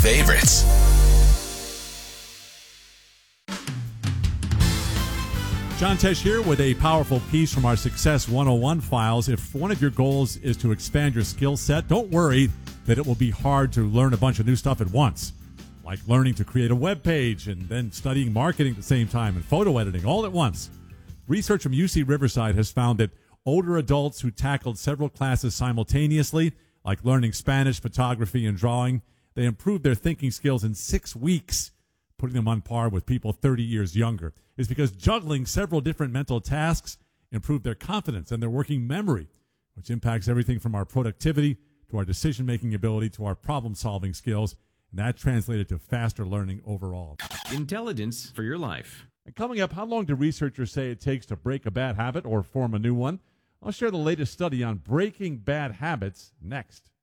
favorites. John Tesh here with a powerful piece from our Success 101 files. If one of your goals is to expand your skill set, don't worry that it will be hard to learn a bunch of new stuff at once, like learning to create a web page and then studying marketing at the same time and photo editing all at once. Research from UC Riverside has found that older adults who tackled several classes simultaneously, like learning Spanish, photography, and drawing, they improved their thinking skills in 6 weeks, putting them on par with people 30 years younger. It's because juggling several different mental tasks improved their confidence and their working memory, which impacts everything from our productivity to our decision-making ability to our problem-solving skills, and that translated to faster learning overall. Intelligence for your life. And coming up, how long do researchers say it takes to break a bad habit or form a new one? I'll share the latest study on breaking bad habits next.